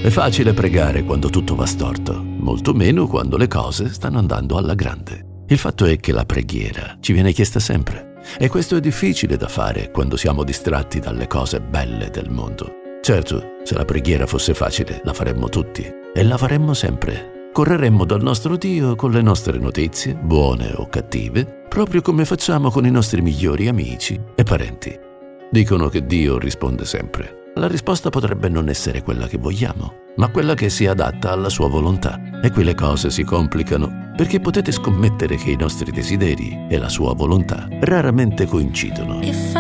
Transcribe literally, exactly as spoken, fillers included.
È facile pregare quando tutto va storto, molto meno quando le cose stanno andando alla grande. Il fatto è che la preghiera ci viene chiesta sempre e questo è difficile da fare quando siamo distratti dalle cose belle del mondo. Certo, se la preghiera fosse facile, la faremmo tutti e la faremmo sempre. Correremmo dal nostro Dio con le nostre notizie, buone o cattive, proprio come facciamo con i nostri migliori amici e parenti. Dicono che Dio risponde sempre. La risposta potrebbe non essere quella che vogliamo, ma quella che si adatta alla sua volontà. E qui le cose si complicano, perché potete scommettere che i nostri desideri e la sua volontà raramente coincidono.